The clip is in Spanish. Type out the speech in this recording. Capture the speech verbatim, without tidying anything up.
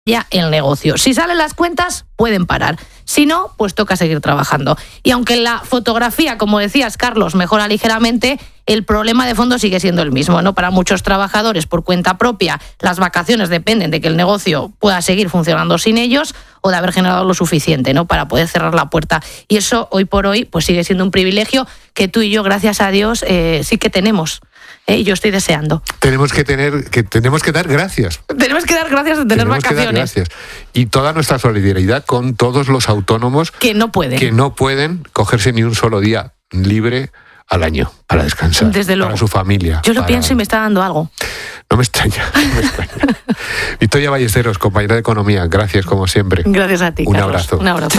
ya el negocio. Si salen las cuentas, pueden parar. Si no, pues toca seguir trabajando. Y aunque la fotografía, como decías, Carlos, mejora ligeramente, el problema de fondo sigue siendo el mismo, ¿no? Para muchos trabajadores por cuenta propia, las vacaciones dependen de que el negocio pueda seguir funcionando sin ellos o de haber generado lo suficiente, ¿no? Para poder cerrar la puerta. Y eso, hoy por hoy, pues sigue siendo un privilegio que tú y yo, gracias a Dios, eh, sí que tenemos. Eh, y yo estoy deseando. Tenemos que tener, que tenemos que dar gracias. Tenemos que dar gracias de tener tenemos vacaciones. Que dar gracias. Y toda nuestra solidaridad con todos los autónomos que no pueden. Que no pueden cogerse ni un solo día libre al año para descansar. Desde luego. Para su familia. Yo lo para... pienso y me está dando algo. No me extraña. No me extraña. Victoria Ballesteros, compañera de Economía, gracias como siempre. Gracias a ti, Un Carlos. abrazo. Un abrazo.